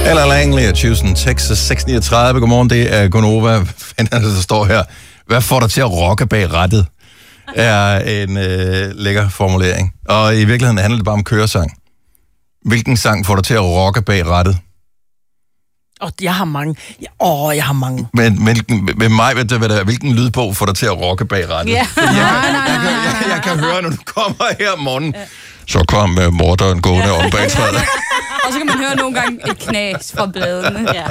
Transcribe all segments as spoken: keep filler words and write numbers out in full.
Eller Langley og Houston, Texas seks niogtredive. Godmorgen, det er Gunova. Hvad fanden er det, der står her? Hvad får dig til at rocke bag rattet? Er en øh, lækker formulering. Og i virkeligheden handler det bare om køresang. Hvilken sang får dig til at rocke bag rattet? Åh, oh, jeg har mange. Åh, oh, jeg har mange. Men hvilken, med mig, ved du, hvad der er, hvilken lydbog får dig til at rocke bag rattet? Ja. Jeg, Nej, jeg, nej, jeg, nej, jeg, jeg, nej. jeg kan høre, når du kommer her om morgenen. Ja. Så kom uh, morderen gående om bag træet. Og så kan man høre nogle gange et knas fra bladene. Ja.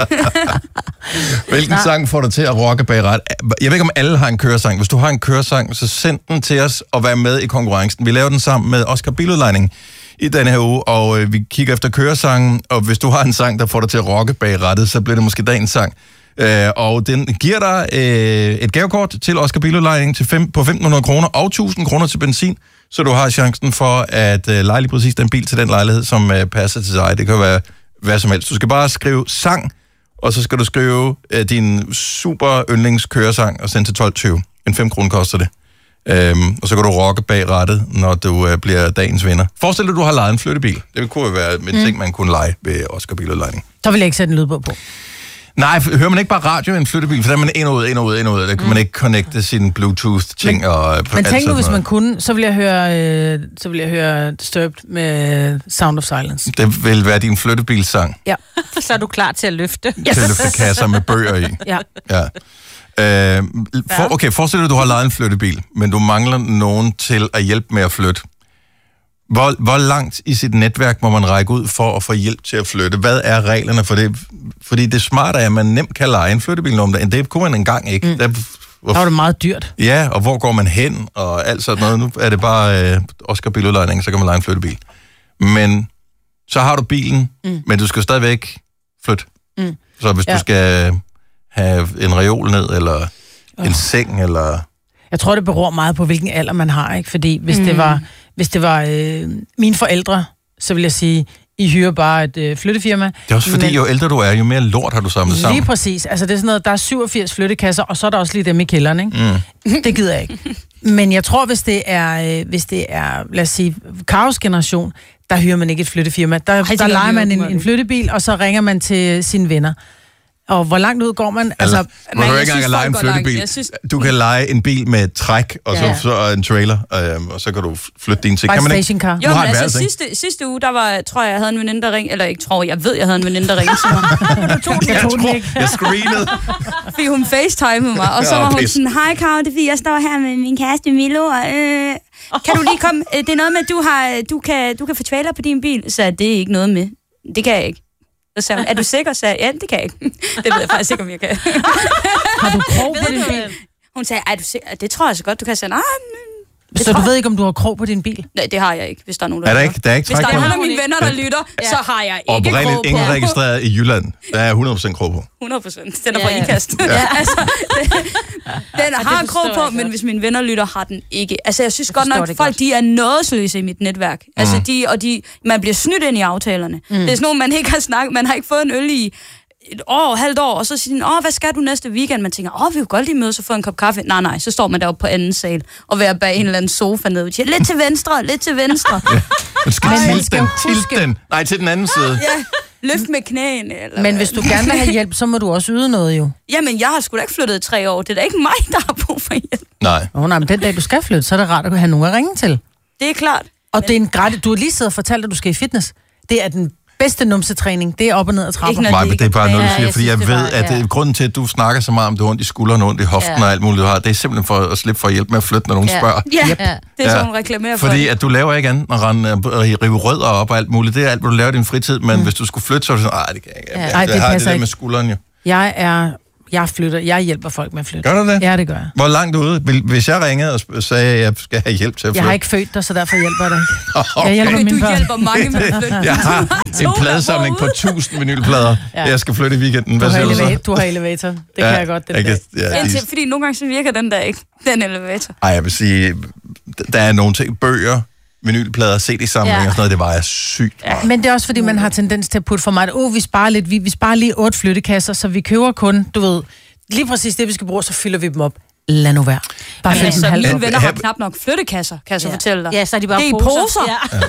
Hvilken Nej. sang får dig til at rocke bag rattet? Jeg ved ikke, om alle har en køresang. Hvis du har en køresang, så send den til os og vær med i konkurrencen. Vi laver den sammen med Oscar Biludlejning i denne her uge, og øh, vi kigger efter køresangen, og hvis du har en sang, der får dig til at rocke bag rattet, så bliver det måske dagens sang. Øh, og den giver dig øh, et gavekort til Oscar Biludlejning til fem, på femten hundrede kroner og tusind kroner til benzin, så du har chancen for at øh, leje lige præcis den bil til den lejlighed, som øh, passer til dig. Det kan være hvad som helst. Du skal bare skrive sang, og så skal du skrive øh, din super yndlingskøresang og sende til tolv tyve. En fem kroner koster det. Øhm, og så kan du rocke bag rattet, når du øh, bliver dagens vinder. Forestil dig, at du har lejet en flyttebil. Det kunne jo være en mm. ting, man kunne lege ved Oscar Biludlejning. Så vil jeg ikke sætte en lydbog på. Nej, hører man ikke bare radio i en flyttebil, for der er man ind og ud, ind og ud, ind og ud. Der kan mm. man ikke connecte sine Bluetooth-ting. Men, og men tænk nu, hvis man kunne, så ville jeg høre, øh, så ville jeg høre Disturbed med Sound of Silence. Det vil være din flyttebilsang. Ja. Så er du klar til at løfte. Yes. Til at løfte kasser med bøger i. Ja. Ja. Øh, for, okay, forestil dig, at du har lejet en flyttebil, men du mangler nogen til at hjælpe med at flytte. Hvor, hvor langt i sit netværk må man række ud for at få hjælp til at flytte? Hvad er reglerne for det? Fordi det smarte er, at man nemt kan leje en flyttebil om dagen. Det kunne man engang ikke. Mm. Der, hvor, Der var det meget dyrt. ja, og hvor går man hen? Og alt sådan noget. Nu er det bare øh, Oscar Biludlejning, så kan man leje en flyttebil. Men så har du bilen, mm. men du skal stadigvæk flytte. Mm. Så hvis ja. du skal have en reol ned, eller oh. en seng, eller... Jeg tror, det beror meget på, hvilken alder man har, ikke? Fordi hvis mm. det var, hvis det var øh, mine forældre, så vil jeg sige, I hyrer bare et øh, flyttefirma. Det er også fordi, men... jo ældre du er, jo mere lort har du samlet sammen. Lige præcis. Altså det er sådan noget, der er syvogfirs flyttekasser, og så er der også lige dem i kælderen, ikke? Mm. Det gider jeg ikke. Men jeg tror, hvis det er, øh, hvis det er, lad os sige, kaosgeneration, der hyrer man ikke et flyttefirma. Der, Ej, der leger man en, en flyttebil, og så ringer man til sine venner. Og hvor langt ud går man? Altså, altså man kan ikke engang lege en flyttebil. Synes... Du kan lege en bil med træk, og så, ja. så en trailer, øh, og så kan du flytte din ting. Bare kan man ikke? Car. Jo, men altså sidste, sidste uge, der var, tror jeg, jeg havde en veninde, der ring, eller ikke tror, jeg ved, jeg havde en veninde, der ringede til mig. du tog den, jeg tog den ikke. Jeg screenede. Fordi hun facetimede mig, og så var hun sådan, hej Karo, det er fordi, jeg står her med min kæreste Milo, og øh, kan du lige komme, det er noget med, at du, har, du, kan, du kan få trailer på din bil. Så det er ikke noget med, det kan jeg ikke. Så sagde hun, er du sikker? Så sagde jeg, ja, det kan jeg ikke. Det ved jeg faktisk ikke, om jeg kan. Har du krog på din bil? Hun sagde, er du sikker? Det tror jeg så godt, du kan. Sige, nej, så du ved ikke, om du har krog på din bil? Nej, det har jeg ikke, hvis der er nogen, der er der ikke, der er ikke Hvis der er nogen af mine venner, der lytter, ja. Så har jeg ikke krog på. Oprindeligt ingen registreret i Jylland. Der er hundrede procent krog på. hundrede procent. Den er fra ja, ja. Ikast. Ja. altså, det, den ja, har krog på, men hvis mine venner lytter, har den ikke. Altså, jeg synes jeg godt nok, folk godt. De er nådesløse i mit netværk. Mm. Altså, de, og de, man bliver snydt ind i aftalerne. Mm. Det er sådan nogen, man ikke har snakket, man har ikke fået en øl i et år, halvt år, og så siger de, åh, hvad skal du næste weekend? Man tænker, åh, vi vil godt lige mødes og få en kop kaffe. Nej, nej, så står man deroppe på anden sal og være bag en eller anden sofa nede. Lidt til venstre, lidt til venstre. Ja. Man skal Ej, tilte den, tilte den. Nej, til den anden side. Ja, løft med knæene. Eller men hvis du gerne vil have hjælp, så må du også yde noget jo. Jamen, jeg har sgu da ikke flyttet i tre år. Det er da ikke mig, der har brug for hjælp. Nej. Åh, oh, nej, men den dag, du skal flytte, så er det rart at kunne have nogen at ringe til. Det er klart. Og men... det er en gratis... Du har lige siddet og fortalt, at du skal i fitness. Det er den bedste numsetræning, det er op og ned ad trapper. Nej, men det er bare noget, du siger, fordi jeg, jeg ved, var, at det, grunden til, at du snakker så meget om, du har ondt i skulderen, ondt i hoften ja. og alt muligt, du har, det er simpelthen for at slippe for at hjælpe med at flytte, når nogen ja. spørger. Ja, yep. ja. det er sådan, hun reklamerer for. Fordi at du laver ikke andet, når du rive rødder op og alt muligt. Det er alt, hvad du laver i din fritid, men mm. hvis du skulle flytte, så er det sådan, nej, det kan jeg ikke. Jeg, ja. Ej, det jeg har det der ikke. med skulderen jo. Jeg er... Jeg flytter. Jeg hjælper folk med at flytte. Gør du det? Ja, det gør jeg. Hvor langt ude? Hvis jeg ringede og sagde, at jeg skal have hjælp til at flytte? Jeg har ikke født dig, så derfor hjælper jeg dig ikke. Okay. Jeg hjælper okay, mine du børn. hjælper mange med at flytte. Jeg har en pladesamling på tusind vinylplader. Ja. Jeg skal flytte i weekenden. Hvad du, har siger elevator, du så? du har elevator. Det ja, kan jeg godt. Den jeg kan, ja, Indtil, fordi nogle gange så virker den der ikke. Den elevator. Ej, jeg vil sige, der er nogle ting. Bøger, vinylplader, C D-samlinger ja. og sådan noget, det var jeg sygt meget. Men det er også fordi, man har tendens til at putte for meget. Åh, oh, vi sparer lidt. Vi, vi sparer lige otte flyttekasser, så vi køber kun, du ved... Lige præcis det, vi skal bruge, så fylder vi dem op. Lad nu være. Bare altså, mine venner har knap nok flyttekasser, kan jeg så ja. fortælle dig. Ja, så er de bare det er poser. poser. Ja. Ja.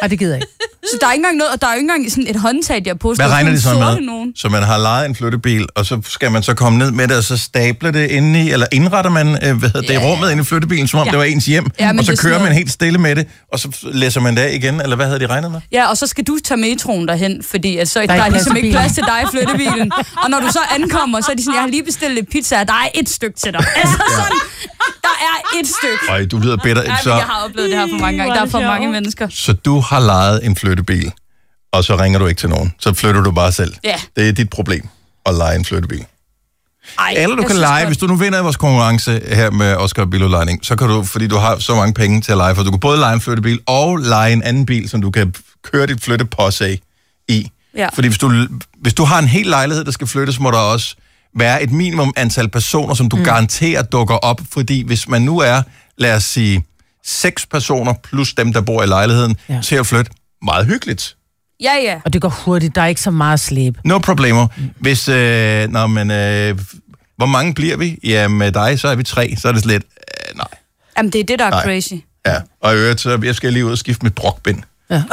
Og det gider jeg ikke. Så der er ikke engang noget, og der er jo ikke engang sådan et håndtag, de har postet. Hvad regner de så med? Nogen. Så man har lejet en flyttebil, og så skal man så komme ned med det, og så stable det inde i, eller indretter man øh, hvad hedder, yeah. det rummet inde i flyttebilen, som om ja. det var ens hjem, ja, og så kører man helt stille med det, og så læser man det af igen, eller hvad havde de regnet med? Ja, og så skal du tage metroen derhen, fordi at så, der, der er ligesom ikke plads til dig i flyttebilen. Og når du så ankommer, så er de sådan, jeg har lige bestilt lidt pizza, og der er et stykke til dig. Altså sådan, der er et stykke. Øj, du lyder bedre. Ja, så... jeg har oplevet det her for mange gange. Der er for mange mennesker. Så du har lejet en flyttebil, og så ringer du ikke til nogen. Så flytter du bare selv. Ja. Det er dit problem at leje en flyttebil. Ej, Eller du kan lege, godt. Hvis du nu vinder i vores konkurrence her med Oscar Biludlejning, så kan du, fordi du har så mange penge til at lege, for du kan både lege en flyttebil og lege en anden bil, som du kan køre dit flyttepos af i. Ja. Fordi hvis du, hvis du har en hel lejlighed, der skal flyttes, må der også være et minimum antal personer, som du mm. garanterer dukker op, fordi hvis man nu er, lad os sige, seks personer plus dem, der bor i lejligheden, ja. til at flytte, meget hyggeligt. Ja, ja. Og det går hurtigt, der er ikke så meget slæb. No problemer. Hvis, øh, nå, men, øh, hvor mange bliver vi? Ja, med dig, så er vi tre, så er det slet, øh, nej. Jamen, det er det, der er nej. crazy. Ja, og i øvrigt, så jeg skal lige ud og skifte mit brokbind. Ja.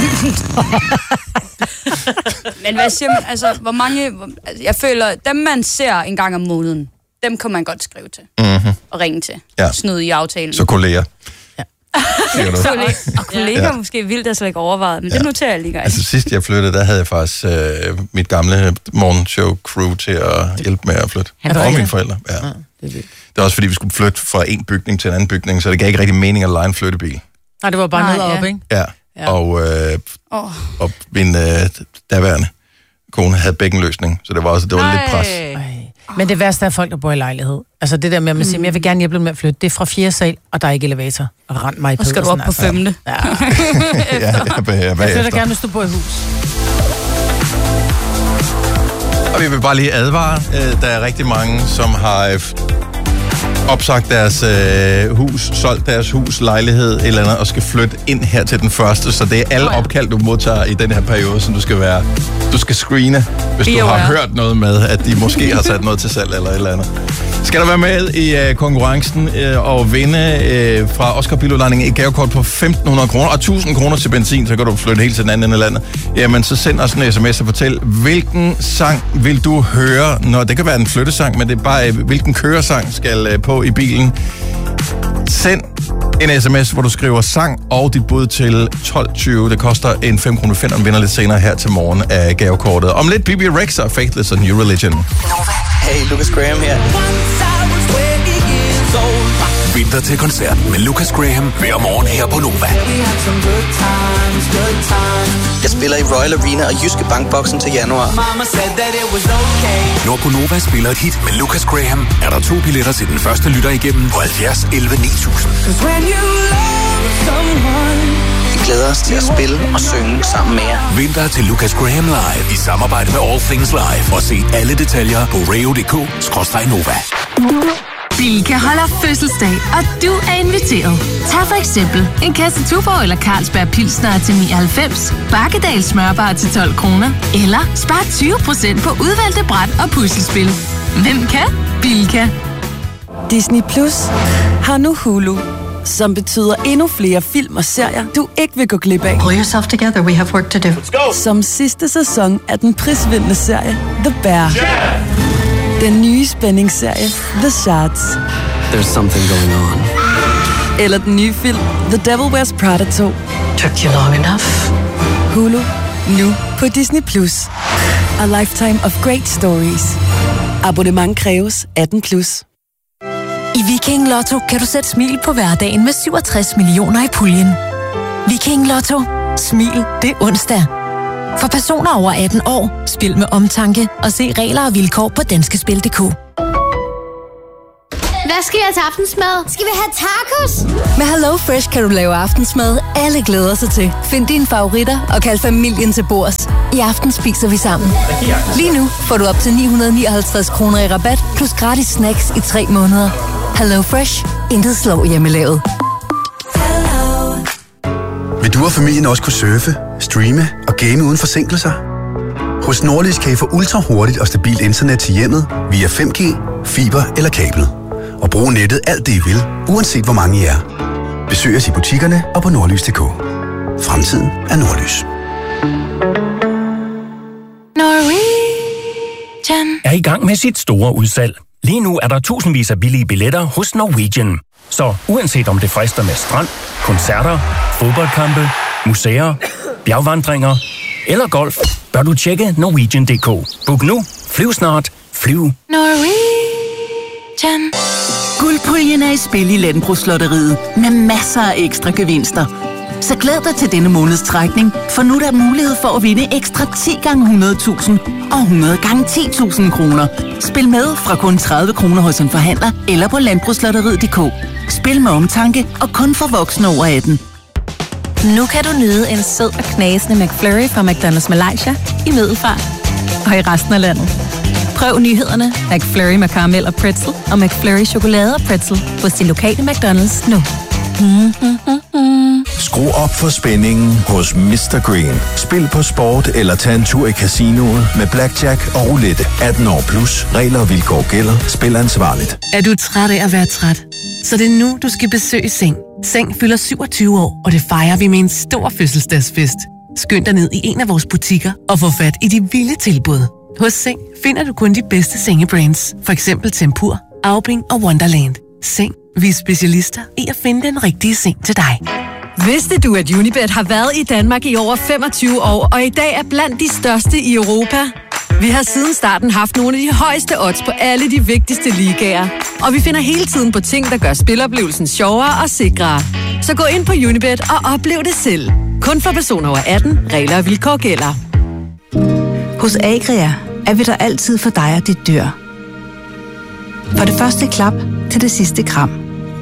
Men hvad siger man, altså, hvor mange, hvor, altså, jeg føler, dem man ser en gang om måneden, dem kan man godt skrive til, mm-hmm. og ringe til, ja. snyde i aftalen. Så kolleger. Ja. Og kolleger ja. måske vildt, der slet ikke overvejet, men ja. det noterer jeg lige godt. Altså sidst jeg flyttede, der havde jeg faktisk øh, mit gamle morgenshow-crew til at hjælpe med at flytte. Og mine forældre, ja. ja det, det er også fordi, vi skulle flytte fra en bygning til en anden bygning, så det gav ikke rigtig mening at lege en flyttebil. Nej, det var bare ned og op, ikke? Ja, ja. Og, øh, oh. og min øh, daværende kone havde bækkenløsning, så det var også det var Ej. lidt pres. Ej. Men det værste er folk, der bor i lejlighed. Altså det der med, at man siger, mm. jeg vil gerne hjælpe dem med at flytte. Det er fra fjerde sal, og der er ikke elevator. Og rend mig i Pedersen. Og skal du op på femte. Ja. ja, jeg, jeg, jeg flytter gerne, hvis du bor i hus. Og vi vil bare lige advare. Der er rigtig mange, som har opsagt deres øh, hus, solgt deres hus, lejlighed eller andet, og skal flytte ind her til den første. Så det er alle oh, ja. opkald, du modtager i den her periode, som du skal være. Du skal screene, hvis du har hørt noget med, at de måske har sat noget til salg eller et eller andet. Skal du være med i øh, konkurrencen øh, og vinde øh, fra Oscar Biludlejning et gavekort på femten hundrede kroner og tusind kroner til benzin, så kan du flytte helt til den anden ende af landet. Jamen, så send os en sms og fortæl, hvilken sang vil du høre, når det kan være en flyttesang, men det er bare, øh, hvilken køresang skal øh, på i bilen. Send en sms, hvor du skriver sang og dit bud til tolv tyve. Det koster en fem kroner. Finder den vinder lidt senere her til morgen af gavekortet. Om lidt B B Rex og Faithless og New Religion. Hey, Lucas Graham her. Vinter til koncert med Lucas Graham hver morgen her på Nova. Jeg spiller i Royal Arena og Jyske Bankboksen til januar. Når på Nova spiller et hit med Lucas Graham, er der to billetter til den første lytter igennem på halvfjerds elleve ni tusind. Vi glæder os til at spille og synge sammen med jer. Vinter til Lucas Graham Live i samarbejde med All Things Live. Og se alle detaljer på radio punktum d k skråstreg nova. Bilka holder fødselsdag, og du er inviteret. Tag for eksempel en kasse Tuborg eller Carlsberg Pilsner til nioghalvfems, Bakkedal smørbar til tolv kroner, eller spar tyve procent på udvalgte bræt og puslespil. Hvem kan? Bilka. Disney Plus har nu Hulu, som betyder endnu flere film og serier, du ikke vil gå glip af. Pull yourself together, we have work to do. Let's go! Som sidste sæson af den prisvindende serie The Bear. Yeah! Den nye spændingsserie The Shards. There's something going on. Eller den nye film The Devil Wears Prada to. Took you long enough. Hulu. Nu på Disney Plus. A lifetime of great stories. Abonnement kræves atten plus. I Viking Lotto kan du sætte smil på hverdagen med syvogtres millioner i puljen. Viking Lotto. Smil det onsdag. For personer over atten år, spil med omtanke og se regler og vilkår på danskespil punktum d k. Hvad skal jeg til aftensmad? Skal vi have tacos? Med Hello Fresh kan du lave aftensmad, alle glæder sig til. Find dine favoritter og kald familien til bords. I aften spiser vi sammen. Lige nu får du op til ni hundrede nioghalvtreds kroner i rabat, plus gratis snacks i tre måneder. Hello Fresh. Intet slår hjemmelavet. Vil du og familien også kunne surfe, streame og game uden forsinkelser? Hos Norlys kan I få ultra hurtigt og stabilt internet til hjemmet via fem G, fiber eller kabel. Og bruge nettet alt det I vil, uanset hvor mange I er. Besøg os i butikkerne og på nordlys punktum d k. Fremtiden er nordlys. Norwegian er i gang med sit store udsalg. Lige nu er der tusindvis af billige billetter hos Norwegian. Så uanset om det frister med strand, koncerter, fodboldkampe, museer, bjergvandringer eller golf, bør du tjekke Norwegian punktum d k. Book nu, flyv snart, flyv. Norwegian. Guldpuljen er i spil i Landbrugslotteriet med masser af ekstra gevinster. Så glæd dig til denne måneds trækning, for nu er der mulighed for at vinde ekstra ti gange hundrede tusind og hundrede gange ti tusind kroner. Spil med fra kun tredive kroner hos en forhandler eller på landbrugslotteriet punktum d k. Spil med omtanke og kun for voksne over atten. Nu kan du nyde en sød og knasende McFlurry fra McDonald's Malaysia i Middelfart og i resten af landet. Prøv nyhederne McFlurry med karamel og pretzel og McFlurry chokolade og pretzel hos din lokale McDonald's nu. Mm-hmm. Skru op for spændingen hos mister Green. Spil på sport eller tag en tur i casinoet med blackjack og roulette. atten år plus. Regler og vilkår gælder. Spil ansvarligt. Er du træt af at være træt? Så det er nu, du skal besøge Seng. Seng fylder syvogtyve år, og det fejrer vi med en stor fødselsdagsfest. Skynd dig ned i en af vores butikker og få fat i de vilde tilbud. Hos Seng finder du kun de bedste sengebrands. For eksempel Tempur, Aubing og Wonderland. Seng. Vi er specialister i at finde den rigtige seng til dig. Vidste du, at Unibet har været i Danmark i over femogtyve år, og i dag er blandt de største i Europa? Vi har siden starten haft nogle af de højeste odds på alle de vigtigste ligaer. Og vi finder hele tiden på ting, der gør spiloplevelsen sjovere og sikrere. Så gå ind på Unibet og oplev det selv. Kun for personer over atten. Regler og vilkår gælder. Hos Agria er vi der altid for dig og dit dyr. For det første klap til det sidste kram.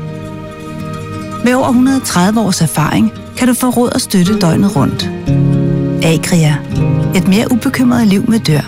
Med over et hundrede og tredive års erfaring kan du få råd og støtte døgnet rundt. Agria. Et mere ubekymret liv med dyr.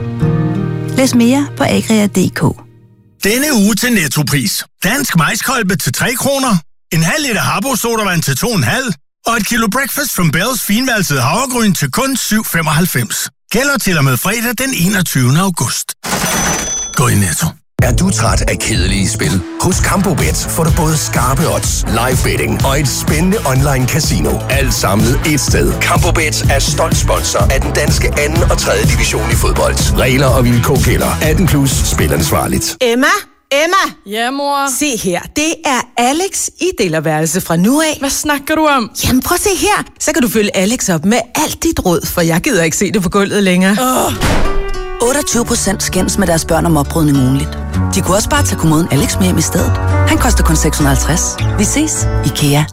Læs mere på agria punktum d k. Denne uge til Nettopris. Dansk maiskolbe til tre kroner. En halv liter Habbo sodavand til to komma fem. Og et kilo Breakfast from Bells finvalset havregryn til kun syv femoghalvfems. Gælder til og med fredag den enogtyvende august. Gå i Netto. Er du træt af kedelige spil? Hos Campobet får du både skarpe odds, live betting og et spændende online casino. Alt samlet et sted. Campobet er stolt sponsor af den danske anden og tredje division i fodbold. Regler og vilkår gælder. atten plus. Spil ansvarligt. Emma? Emma? Ja, mor? Se her, det er Alex i delerværelse fra nu af. Hvad snakker du om? Jamen prøv at se her. Så kan du følge Alex op med alt dit råd, for jeg gider ikke se det på gulvet længere. Oh. otteogtyve procent skændes med deres børn om oprydning ugenligt. De kunne også bare tage kommoden Alex med hjem i stedet. Han koster kun seks hundrede og halvtreds. Vi ses, IKEA.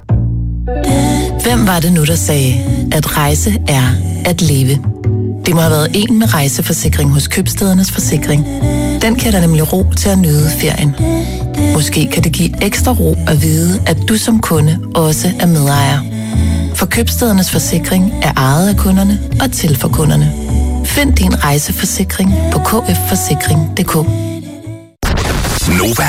Hvem var det nu, der sagde, at rejse er at leve? Det må have været en med rejseforsikring hos Købstædernes Forsikring. Den kan der nemlig ro til at nyde ferien. Måske kan det give ekstra ro at vide, at du som kunde også er medejer. For Købstædernes Forsikring er ejet af kunderne og til for kunderne. Find din rejseforsikring på k f forsikring punktum d k. Nova.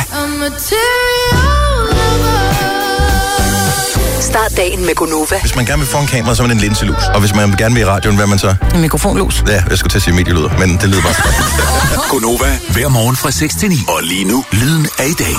Start dagen med Gonova. Hvis man gerne vil få en kamera, så er man en linselus. Og hvis man gerne vil i radioen, hvad er man så? En mikrofonlus. Ja, jeg skulle til at sige medielyder, men det lyder bare så godt. Gonova, hver morgen fra seks til ni. Og lige nu, lyden af i dag.